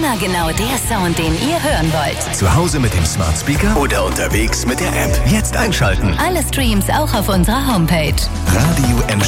Immer genau der Sound, den ihr hören wollt. Zu Hause mit dem Smart Speaker oder unterwegs mit der App. Jetzt einschalten. Alle Streams auch auf unserer Homepage. Radio M